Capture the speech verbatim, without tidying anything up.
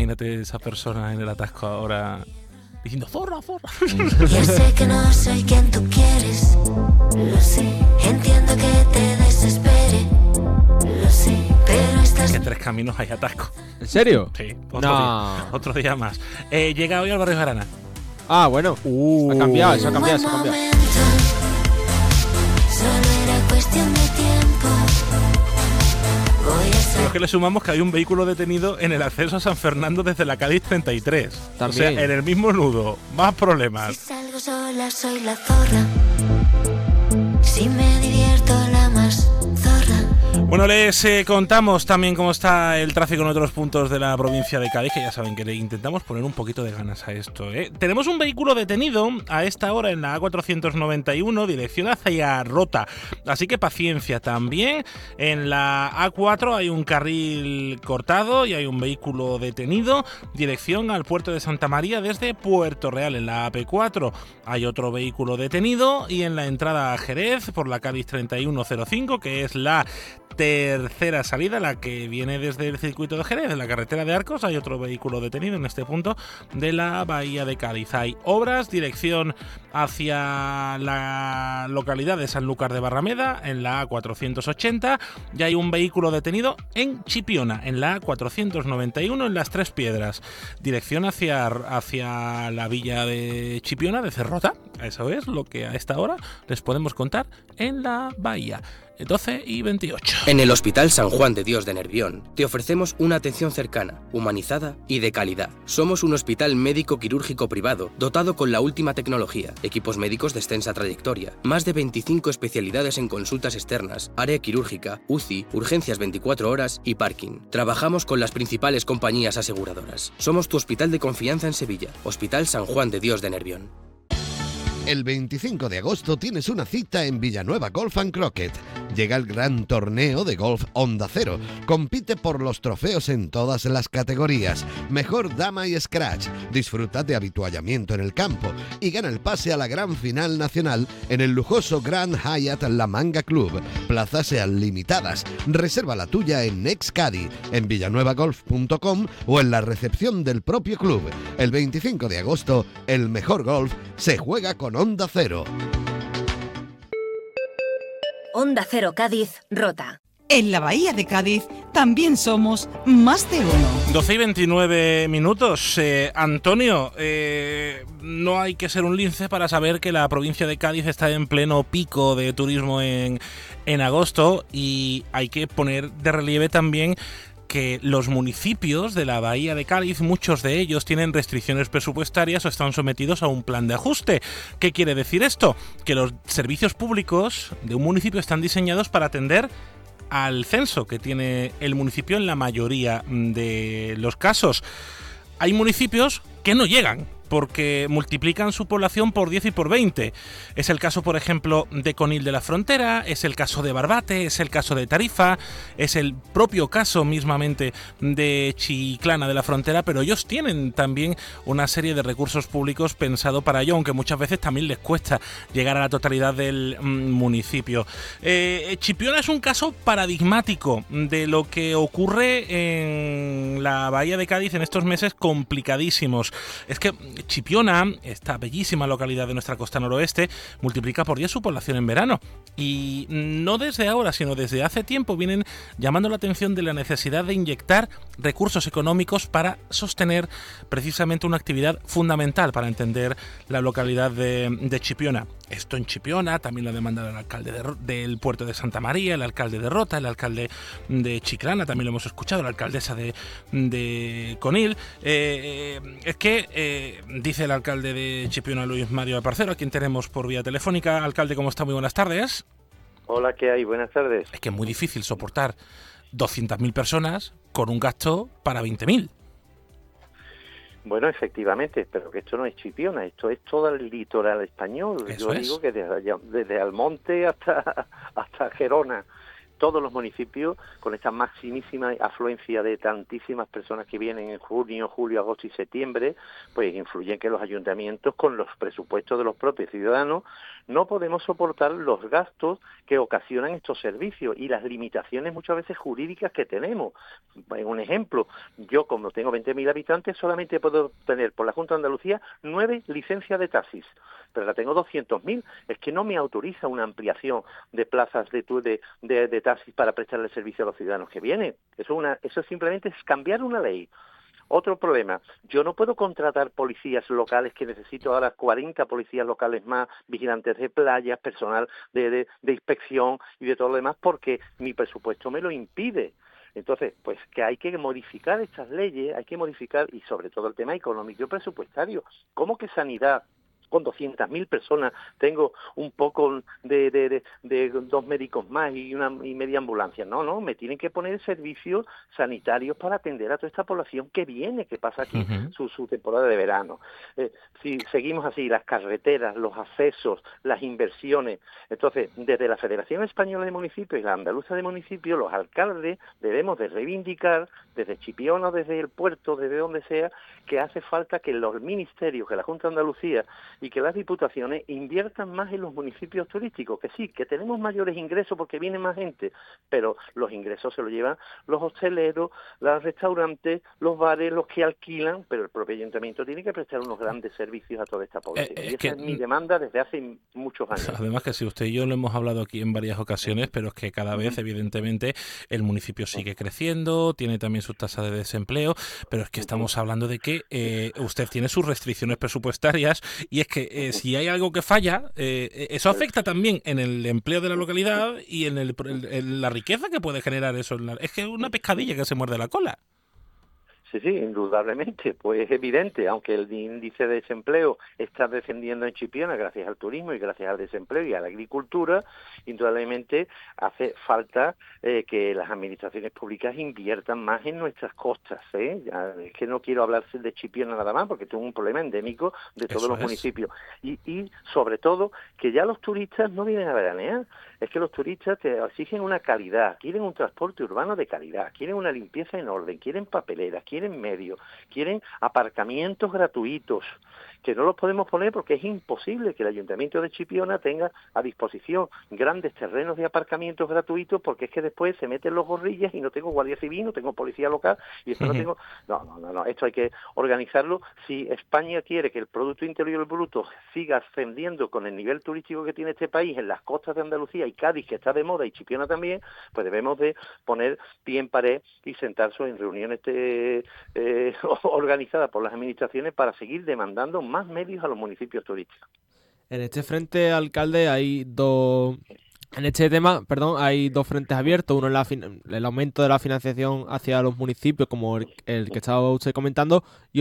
imagínate esa persona en el atasco ahora diciendo zorra, zorra. Ya sé que no soy quien tú quieres, lo sé, entiendo que te desespere, lo sé, pero estás... Que tres caminos hay atasco. ¿En serio? Sí, otro, No. día, otro día más. Eh, llega hoy al barrio Jarana. Ah, bueno. Uh. Ha cambiado, eso ha cambiado, eso ha cambiado. Momento, solo era cuestión de tiempo. Voy a ser... Pero es que le sumamos que hay un vehículo detenido en el acceso a San Fernando desde la Cádiz treinta y tres. También. O sea, en el mismo nudo. Más Si problemas. salgo sola soy la zorra, si me divierto la más zorra. Bueno, les eh, contamos también cómo está el tráfico en otros puntos de la provincia de Cádiz, que ya saben que le intentamos poner un poquito de ganas a esto, ¿eh? Tenemos un vehículo detenido a esta hora en la A cuatrocientos noventa y uno, dirección hacia Rota, así que paciencia. También en la A cuatro hay un carril cortado y hay un vehículo detenido, dirección al puerto de Santa María desde Puerto Real. En la A P cuatro hay otro vehículo detenido y en la entrada a Jerez por la Cádiz treinta y uno cero cinco, que es la tercera salida, la que viene desde el circuito de Jerez, de la carretera de Arcos, hay otro vehículo detenido en este punto de la bahía de Cádiz. Hay obras, dirección hacia la localidad de Sanlúcar de Barrameda, en la A cuatrocientos ochenta, y hay un vehículo detenido en Chipiona, en la A cuatrocientos noventa y uno, en Las Tres Piedras, dirección hacia, hacia la villa de Chipiona, de Cerrota. Eso es lo que a esta hora les podemos contar en la bahía. doce y veintiocho. En el Hospital San Juan de Dios de Nervión te ofrecemos una atención cercana, humanizada y de calidad. Somos un hospital médico quirúrgico privado dotado con la última tecnología, equipos médicos de extensa trayectoria, más de veinticinco especialidades en consultas externas, área quirúrgica, U C I, urgencias veinticuatro horas y parking. Trabajamos con las principales compañías aseguradoras. Somos tu hospital de confianza en Sevilla, Hospital San Juan de Dios de Nervión. El veinticinco de agosto tienes una cita en Villanueva Golf and Croquet. Llega el gran torneo de golf Onda Cero. Compite por los trofeos en todas las categorías. Mejor dama y scratch. Disfruta de habituallamiento en el campo y gana el pase a la gran final nacional en el lujoso Grand Hyatt La Manga Club. Plazas sean limitadas. Reserva la tuya en Nexcadi, en villanueva golf punto com o en la recepción del propio club. El veinticinco de agosto, el mejor golf se juega con Onda Cero. Onda Cero Cádiz, Rota. En la Bahía de Cádiz también somos más de uno. doce y veintinueve minutos. Eh, Antonio, eh, no hay que ser un lince para saber que la provincia de Cádiz está en pleno pico de turismo en, en agosto, y hay que poner de relieve también que los municipios de la Bahía de Cádiz, muchos de ellos tienen restricciones presupuestarias o están sometidos a un plan de ajuste. ¿Qué quiere decir esto? Que los servicios públicos de un municipio están diseñados para atender al censo que tiene el municipio en la mayoría de los casos. Hay municipios que no llegan, porque multiplican su población por diez y por veinte. Es el caso, por ejemplo, de Conil de la Frontera, es el caso de Barbate, es el caso de Tarifa, es el propio caso mismamente de Chiclana de la Frontera, pero ellos tienen también una serie de recursos públicos pensado para ello, aunque muchas veces también les cuesta llegar a la totalidad del mm, municipio. Eh, Chipiona es un caso paradigmático de lo que ocurre en la Bahía de Cádiz en estos meses complicadísimos. Es que Chipiona, esta bellísima localidad de nuestra costa noroeste, multiplica por diez su población en verano. Y no desde ahora, sino desde hace tiempo vienen llamando la atención de la necesidad de inyectar recursos económicos para sostener precisamente una actividad fundamental para entender la localidad de, de Chipiona. Esto en Chipiona también lo ha demandado el alcalde de, del puerto de Santa María, el alcalde de Rota, el alcalde de Chiclana, también lo hemos escuchado, la alcaldesa de, de Conil. Eh, eh, es que, eh, dice el alcalde de Chipiona, Luis Mario Aparcero, a quien tenemos por vía telefónica. Alcalde, ¿cómo está? Muy buenas tardes. Hola, ¿qué hay? Buenas tardes. Es que es muy difícil soportar doscientas mil personas con un gasto para veinte mil. Bueno, efectivamente, pero que esto no es Chipiona, esto es todo el litoral español. Eso Yo es. digo que desde, allá, desde Almonte hasta, hasta Gerona, todos los municipios, con esta maximísima afluencia de tantísimas personas que vienen en junio, julio, agosto y septiembre, pues influyen que los ayuntamientos, con los presupuestos de los propios ciudadanos, no podemos soportar los gastos que ocasionan estos servicios y las limitaciones muchas veces jurídicas que tenemos. En un ejemplo, yo como tengo veinte mil habitantes solamente puedo tener por la Junta de Andalucía nueve licencias de taxis, pero la tengo doscientos mil. Es que no me autoriza una ampliación de plazas de, de, de, de taxis para prestarle servicio a los ciudadanos que vienen. Eso, una, eso simplemente es cambiar una ley. Otro problema, yo no puedo contratar policías locales, que necesito ahora cuarenta policías locales más, vigilantes de playas, personal de, de, de inspección y de todo lo demás, porque mi presupuesto me lo impide. Entonces, pues que hay que modificar estas leyes, hay que modificar, y sobre todo el tema económico y presupuestario. ¿Cómo que sanidad? Con doscientas mil personas tengo un poco de, de, de, de dos médicos más y una y media ambulancia. No, no, me tienen que poner servicios sanitarios para atender a toda esta población que viene, que pasa aquí uh-huh. su, su temporada de verano. Eh, si seguimos así, las carreteras, los accesos, las inversiones. Entonces, desde la Federación Española de Municipios y la Andaluza de Municipios, los alcaldes debemos de reivindicar, desde Chipiona, desde el puerto, desde donde sea, que hace falta que los ministerios, que la Junta de Andalucía y que las diputaciones inviertan más en los municipios turísticos, que sí, que tenemos mayores ingresos porque viene más gente, pero los ingresos se los llevan los hosteleros, los restaurantes, los bares, los que alquilan, pero el propio ayuntamiento tiene que prestar unos grandes servicios a toda esta población. Eh, y esa que, es mi demanda desde hace muchos años. Además que si usted y yo lo hemos hablado aquí en varias ocasiones, pero es que cada vez, evidentemente, el municipio sigue creciendo, tiene también sus tasas de desempleo, pero es que estamos hablando de que eh, usted tiene sus restricciones presupuestarias y es que eh, si hay algo que falla, eh, eso afecta también en el empleo de la localidad y en, el, en la riqueza que puede generar eso. Es que es una pescadilla que se muerde la cola. Sí, sí, indudablemente, pues es evidente, aunque el índice de desempleo está descendiendo en Chipiona gracias al turismo y gracias al desempleo y a la agricultura, indudablemente hace falta eh, que las administraciones públicas inviertan más en nuestras costas, ¿eh? Ya, es que no quiero hablar de Chipiona nada más porque tengo un problema endémico de todos Eso los es. municipios y, y sobre todo que ya los turistas no vienen a veranear, es que los turistas te exigen una calidad, quieren un transporte urbano de calidad, quieren una limpieza en orden, quieren papeleras, quieren medios, quieren aparcamientos gratuitos, que no los podemos poner porque es imposible que el Ayuntamiento de Chipiona tenga a disposición grandes terrenos de aparcamientos gratuitos, porque es que después se meten los gorrillas y no tengo guardia civil, no tengo policía local y después uh-huh. no tengo... No, no, no, no, esto hay que organizarlo. Si España quiere que el Producto Interior Bruto siga ascendiendo con el nivel turístico que tiene este país en las costas de Andalucía y Cádiz, que está de moda, y Chipiona también, pues debemos de poner pie en pared y sentarse en reuniones de, eh, organizadas por las administraciones para seguir demandando más medios a los municipios turísticos. En este frente, alcalde, hay dos... En este tema, perdón, hay dos frentes abiertos. Uno es la fin... el aumento de la financiación hacia los municipios, como el, el que estaba usted comentando, y